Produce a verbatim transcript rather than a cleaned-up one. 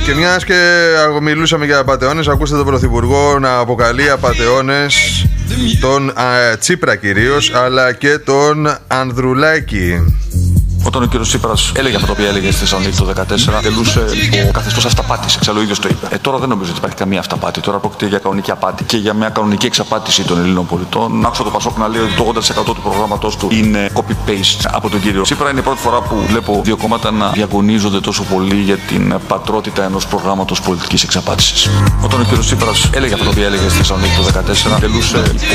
Και μιας και μιλούσαμε για απατεώνες, ακούστε τον Πρωθυπουργό να αποκαλεί απατεώνες τον α, Τσίπρα κυρίως, αλλά και τον Ανδρουλάκη. Όταν ο κύριος Τσίπρας έλεγε αυτά τα οποία έλεγε στη Θεσσαλονίκη το δύο χιλιάδες δεκατέσσερα, τελούσε ο καθεστώς αυταπάτης. Εξάλλου ο ίδιος το είπε. Ε, τώρα δεν νομίζω ότι υπάρχει καμία αυταπάτη. Τώρα πρόκειται για κανονική απάτη και για μια κανονική εξαπάτηση των Ελλήνων πολιτών. Άκουσα το Πασόκ να λέει ότι το ογδόντα τοις εκατό του προγράμματός του είναι copy-paste από τον κύριο Τσίπρα. Είναι η πρώτη φορά που βλέπω δύο κόμματα να διαγωνίζονται τόσο πολύ για την πατρότητα ενός προγράμματος πολιτικής εξαπάτησης. Όταν ο κύριος Τσίπρας έλεγε αυτά τα οποία έλεγε στη Θεσσαλονίκη το δύο χιλιάδες δεκατέσσερα, τελούσε